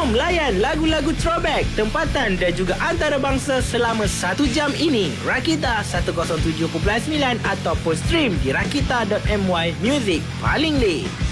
Jom layan lagu-lagu throwback, tempatan dan juga antarabangsa selama 1 jam ini. Rakita 107.9 ataupun stream di rakita.my. Music paling lit.